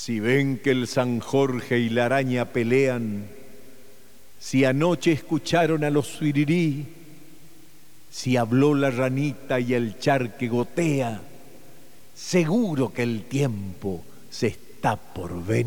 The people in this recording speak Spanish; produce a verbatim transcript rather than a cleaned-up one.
Si ven que el San Jorge y la araña pelean, si anoche escucharon a los sirirí, si habló la ranita y el charque gotea, seguro que el tiempo se está por venir.